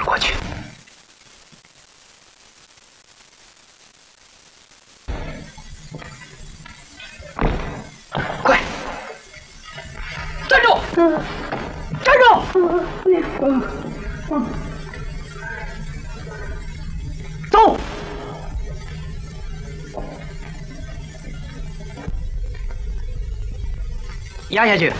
过去。快，站住！站住！走！压下去。